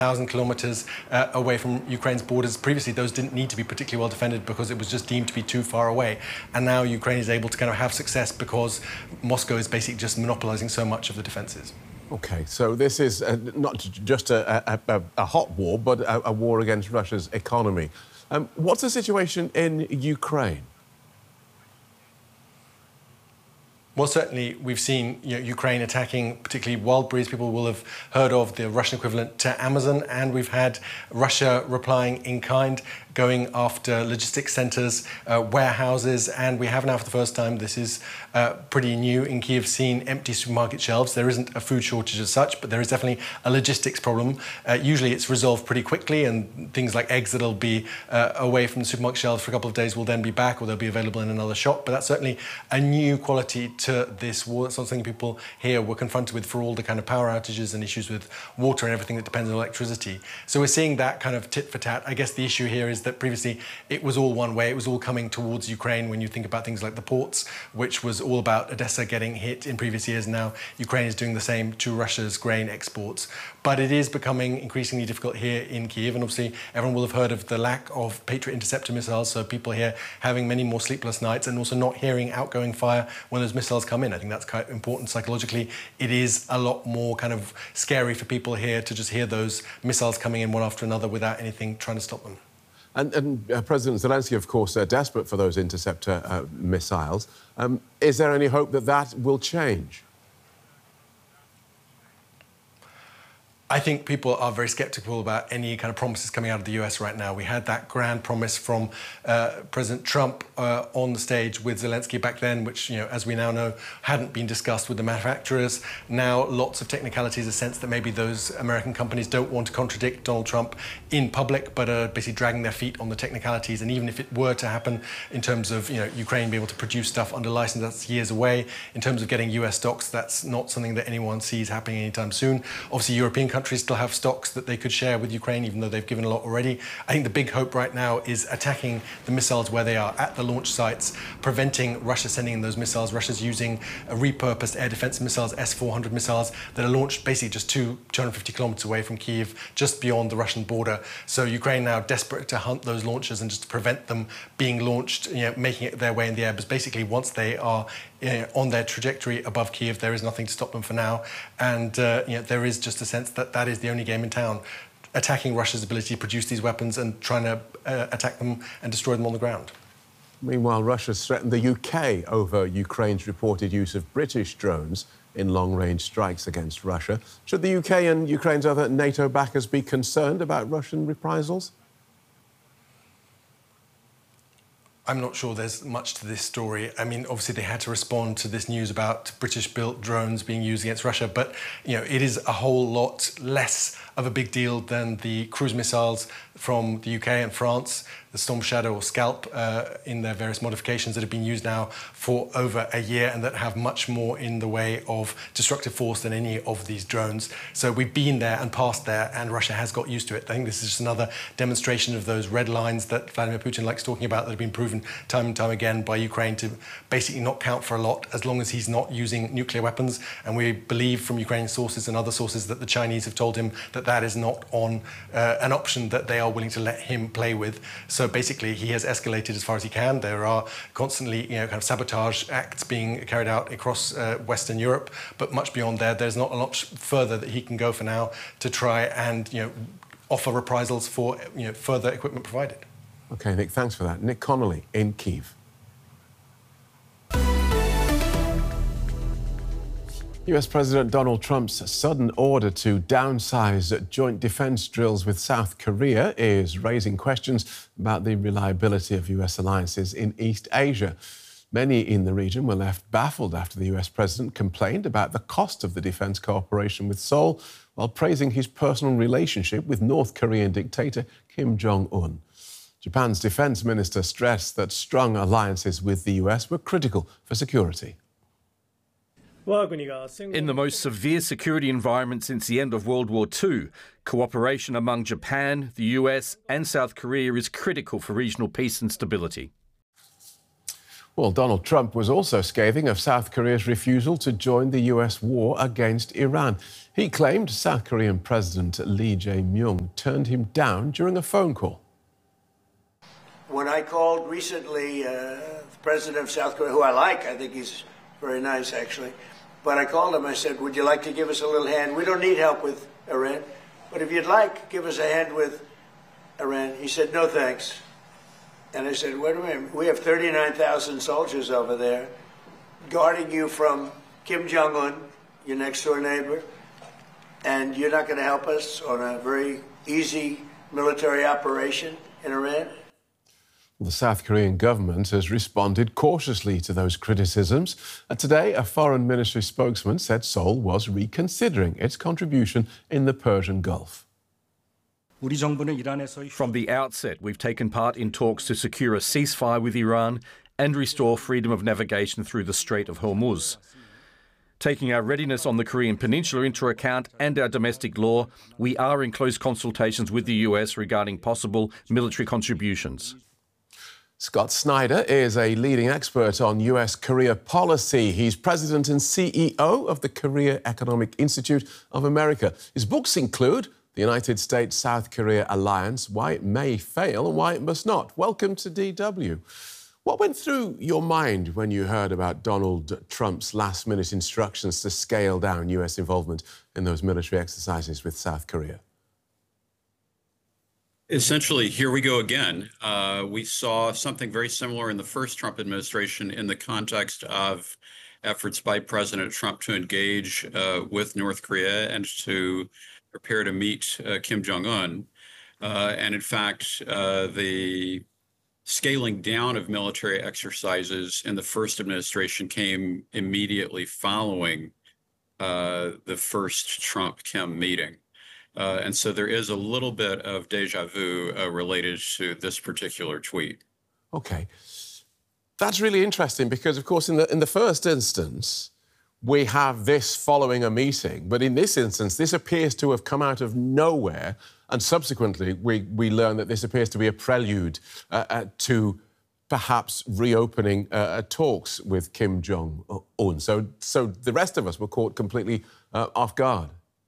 1,000 kilometers away from Ukraine's borders. Previously, those didn't need to be particularly well defended because it was just deemed to be too far away. And now Ukraine is able to kind of have success because Moscow is basically just monopolizing so much of the defenses. OK, so this is not just a hot war, but a war against Russia's economy. What's the situation in Ukraine? Well, certainly we've seen Ukraine attacking particularly wild breeds. People will have heard of the Russian equivalent to Amazon, and we've had Russia replying in kind, going after logistics centres, warehouses, and we have now for the first time, this is pretty new in Kyiv, seen empty supermarket shelves. There isn't a food shortage as such, but there is definitely a logistics problem. Usually it's resolved pretty quickly, and things like eggs that'll be away from the supermarket shelves for a couple of days will then be back, or they'll be available in another shop. But that's certainly a new quality to this war. It's not something people here were confronted with for all the kind of power outages and issues with water and everything that depends on electricity. So we're seeing that kind of tit for tat. I guess the issue here is that previously it was all one way. It was all coming towards Ukraine when you think about things like the ports, which was all about Odessa getting hit in previous years. Now Ukraine is doing the same to Russia's grain exports. But it is becoming increasingly difficult here in Kyiv. And obviously everyone will have heard of the lack of Patriot interceptor missiles. So people here having many more sleepless nights and also not hearing outgoing fire when those missiles come in. I think that's quite important psychologically. It is a lot more kind of scary for people here to just hear those missiles coming in one after another without anything trying to stop them. And President Zelensky, of course, desperate for those interceptor missiles. Is there any hope that that will change? I think people are very sceptical about any kind of promises coming out of the US right now. We had that grand promise from President Trump on the stage with Zelensky back then, which, as we now know, hadn't been discussed with the manufacturers. Now, lots of technicalities, a sense that maybe those American companies don't want to contradict Donald Trump in public, but are basically dragging their feet on the technicalities. And even if it were to happen in terms of, Ukraine being able to produce stuff under license, that's years away. In terms of getting US stocks, that's not something that anyone sees happening anytime soon. Obviously, European countries still have stocks that they could share with Ukraine, even though they've given a lot already. I think the big hope right now is attacking the missiles where they are at the launch sites, preventing Russia sending in those missiles. Russia's using repurposed air defense missiles, S-400 missiles, that are launched basically just 250 kilometers away from Kyiv, just beyond the Russian border. So Ukraine now desperate to hunt those launchers and just to prevent them being launched, making it their way in the air. But basically, once they are on their trajectory above Kyiv, there is nothing to stop them for now. And there is just a sense that that is the only game in town, attacking Russia's ability to produce these weapons and trying to attack them and destroy them on the ground. Meanwhile, Russia's threatened the UK over Ukraine's reported use of British drones in long-range strikes against Russia. Should the UK and Ukraine's other NATO backers be concerned about Russian reprisals? I'm not sure there's much to this story. I mean, obviously they had to respond to this news about British-built drones being used against Russia, but it is a whole lot less of a big deal than the cruise missiles from the UK and France, the Storm Shadow or Scalp in their various modifications that have been used now for over a year and that have much more in the way of destructive force than any of these drones. So we've been there and passed there, and Russia has got used to it. I think this is just another demonstration of those red lines that Vladimir Putin likes talking about that have been proven time and time again by Ukraine to basically not count for a lot as long as he's not using nuclear weapons. And we believe from Ukrainian sources and other sources that the Chinese have told him that that is not on an option that they are willing to let him play with. So basically, he has escalated as far as he can. There are constantly, kind of sabotage acts being carried out across Western Europe, but much beyond there, there's not a lot further that he can go for now to try and, offer reprisals for, further equipment provided. OK, Nick, thanks for that. Nick Connolly in Kyiv. US President Donald Trump's sudden order to downsize joint defense drills with South Korea is raising questions about the reliability of US alliances in East Asia. Many in the region were left baffled after the US president complained about the cost of the defense cooperation with Seoul while praising his personal relationship with North Korean dictator Kim Jong-un. Japan's defense minister stressed that strong alliances with the US were critical for security. In the most severe security environment since the end of World War II, cooperation among Japan, the US and South Korea is critical for regional peace and stability. Well, Donald Trump was also scathing of South Korea's refusal to join the US war against Iran. He claimed South Korean President Lee Jae-myung turned him down during a phone call. When I called recently the president of South Korea, who I think he's very nice actually, but I called him, I said, would you like to give us a little hand? We don't need help with Iran, but if you'd like, give us a hand with Iran. He said, no thanks. And I said, wait a minute, we have 39,000 soldiers over there guarding you from Kim Jong-un, your next door neighbor, and you're not going to help us on a very easy military operation in Iran? The South Korean government has responded cautiously to those criticisms. Today, a foreign ministry spokesman said Seoul was reconsidering its contribution in the Persian Gulf. From the outset, we've taken part in talks to secure a ceasefire with Iran and restore freedom of navigation through the Strait of Hormuz. Taking our readiness on the Korean Peninsula into account and our domestic law, we are in close consultations with the US regarding possible military contributions. Scott Snyder is a leading expert on US Korea policy. He's president and CEO of the Korea Economic Institute of America. His books include The United States-South Korea Alliance, Why It May Fail and Why It Must Not. Welcome to DW. What went through your mind when you heard about Donald Trump's last-minute instructions to scale down US involvement in those military exercises with South Korea? Essentially, here we go again. We saw something very similar in the first Trump administration in the context of efforts by President Trump to engage with North Korea and to prepare to meet Kim Jong-un. And in fact, the scaling down of military exercises in the first administration came immediately following the first Trump-Kim meeting. And so there is a little bit of deja vu related to this particular tweet. OK. That's really interesting because, of course, in the first instance, we have this following a meeting. But in this instance, this appears to have come out of nowhere. And subsequently, we learn that this appears to be a prelude to perhaps reopening talks with Kim Jong-un. So the rest of us were caught completely off guard.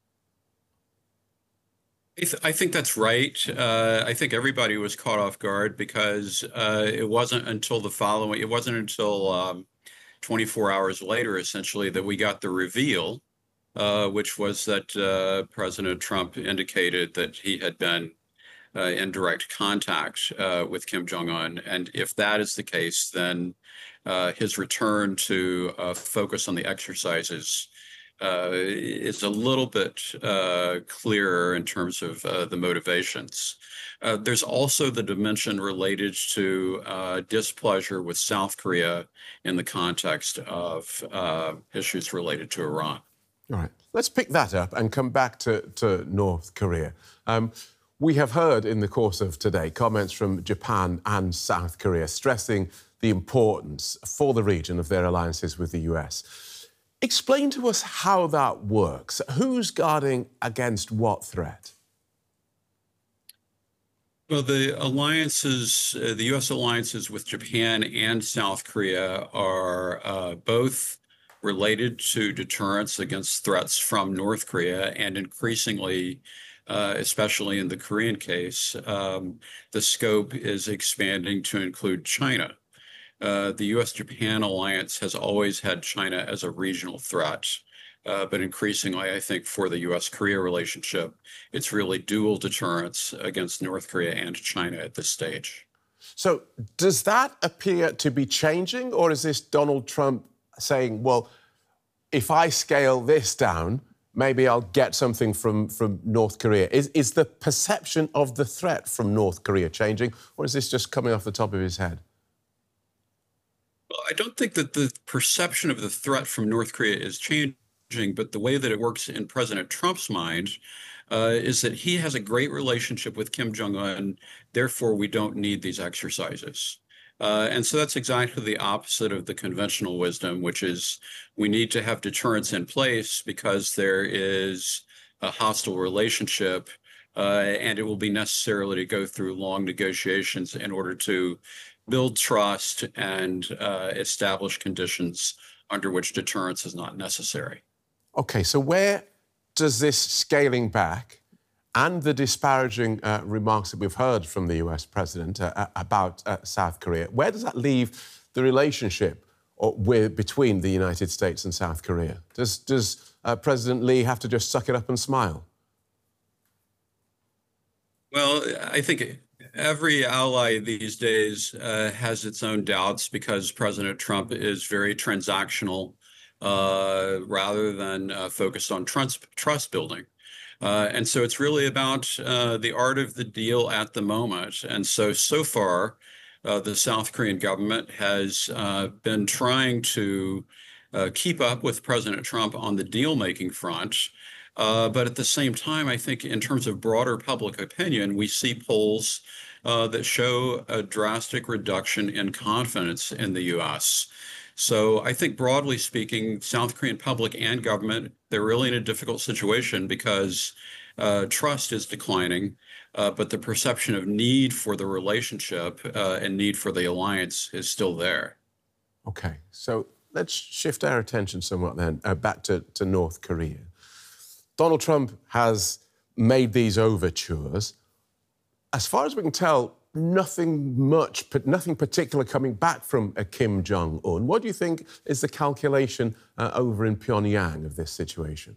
I think that's right. I think everybody was caught off guard because it wasn't until 24 hours later, essentially, that we got the reveal, which was that President Trump indicated that he had been in direct contact with Kim Jong-un. And if that is the case, then his return to focus on the exercises is a little bit clearer in terms of the motivations. There's also the dimension related to displeasure with South Korea in the context of issues related to Iran. All right. Let's pick that up and come back to North Korea. We have heard in the course of today comments from Japan and South Korea stressing the importance for the region of their alliances with the US. Explain to us how that works. Who's guarding against what threat? Well, the alliances, the U.S. alliances with Japan and South Korea are both related to deterrence against threats from North Korea, and increasingly, especially in the Korean case, the scope is expanding to include China. The U.S.-Japan alliance has always had China as a regional threat, but increasingly, I think, for the U.S.-Korea relationship, it's really dual deterrence against North Korea and China at this stage. So does that appear to be changing, or is this Donald Trump saying, well, if I scale this down, maybe I'll get something from North Korea? Is the perception of the threat from North Korea changing, or is this just coming off the top of his head? Well, I don't think that the perception of the threat from North Korea is changing, but the way that it works in President Trump's mind is that he has a great relationship with Kim Jong-un, therefore we don't need these exercises. And so that's exactly the opposite of the conventional wisdom, which is we need to have deterrence in place because there is a hostile relationship and it will be necessary to go through long negotiations in order to build trust and establish conditions under which deterrence is not necessary. OK, so where does this scaling back and the disparaging remarks that we've heard from the US president about South Korea, where does that leave the relationship between the United States and South Korea? Does President Lee have to just suck it up and smile? Well, I think every ally these days has its own doubts because President Trump is very transactional rather than focused on trust building. And so it's really about the art of the deal at the moment. And so far, the South Korean government has been trying to keep up with President Trump on the deal-making front. But at the same time, I think in terms of broader public opinion, we see polls that show a drastic reduction in confidence in the U.S. So I think broadly speaking, South Korean public and government, they're really in a difficult situation because trust is declining, but the perception of need for the relationship and need for the alliance is still there. OK, so let's shift our attention somewhat then back to North Korea. Donald Trump has made these overtures. As far as we can tell, nothing particular coming back from Kim Jong-un. What do you think is the calculation over in Pyongyang of this situation?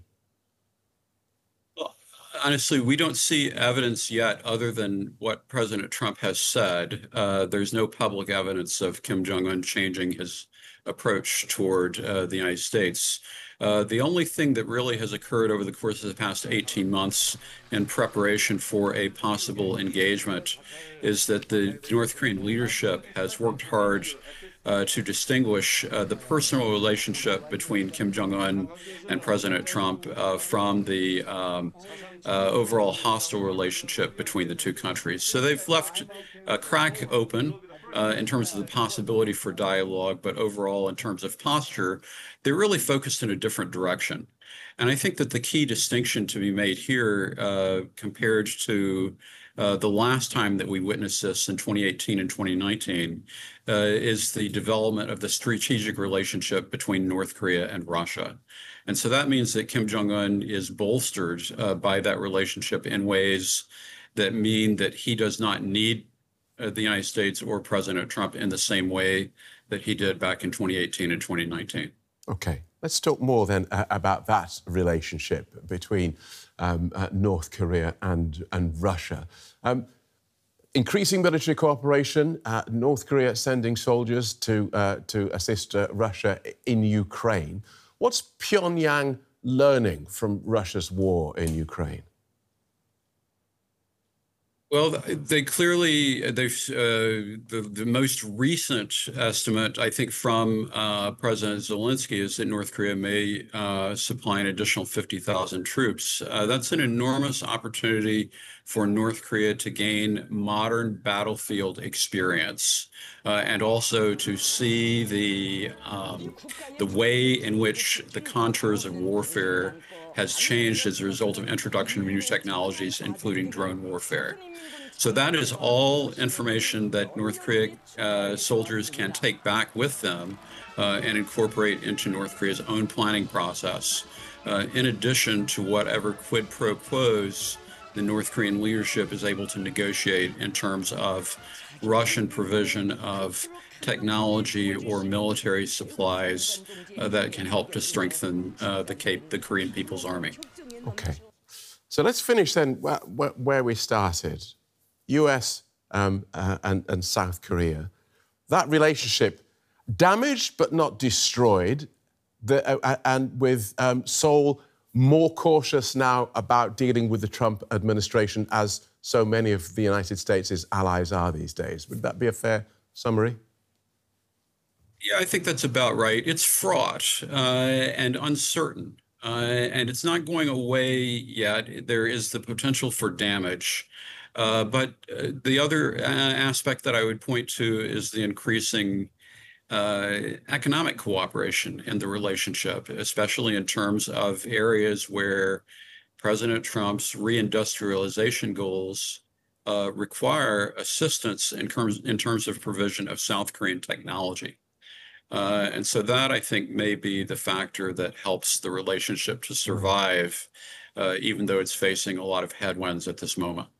Well, honestly, we don't see evidence yet other than what President Trump has said. There's no public evidence of Kim Jong-un changing his approach toward the United States. The only thing that really has occurred over the course of the past 18 months in preparation for a possible engagement is that the North Korean leadership has worked hard to distinguish the personal relationship between Kim Jong-un and President Trump from the overall hostile relationship between the two countries. So they've left a crack open in terms of the possibility for dialogue, but overall, in terms of posture, they're really focused in a different direction. And I think that the key distinction to be made here compared to the last time that we witnessed this in 2018 and 2019 is the development of the strategic relationship between North Korea and Russia. And so that means that Kim Jong-un is bolstered by that relationship in ways that mean that he does not need the United States or President Trump in the same way that he did back in 2018 and 2019. OK, let's talk more then about that relationship between North Korea and Russia. Increasing military cooperation, North Korea sending soldiers to assist Russia in Ukraine. What's Pyongyang learning from Russia's war in Ukraine? Well, they clearly, the most recent estimate, I think, from President Zelensky is that North Korea may supply an additional 50,000 troops. That's an enormous opportunity for North Korea to gain modern battlefield experience and also to see the way in which the contours of warfare has changed as a result of introduction of new technologies, including drone warfare. So that is all information that North Korea soldiers can take back with them and incorporate into North Korea's own planning process, in addition to whatever quid pro quos the North Korean leadership is able to negotiate in terms of Russian provision of technology or military supplies that can help to strengthen the Korean People's Army. OK. So let's finish then where we started. US and South Korea. That relationship damaged but not destroyed, and with Seoul more cautious now about dealing with the Trump administration, as so many of the United States' allies are these days. Would that be a fair summary? Yeah, I think that's about right. It's fraught and uncertain, and it's not going away yet. There is the potential for damage. But the other aspect that I would point to is the increasing economic cooperation in the relationship, especially in terms of areas where President Trump's reindustrialization goals require assistance in terms of provision of South Korean technology. And so that, I think, may be the factor that helps the relationship to survive, even though it's facing a lot of headwinds at this moment.